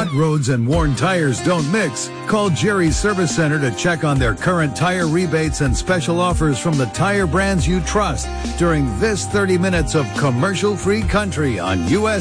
hot roads and worn tires don't mix, call Jerry's Service Center to check on their current tire rebates and special offers from the tire brands you trust during this 30 minutes of commercial-free country on U.S.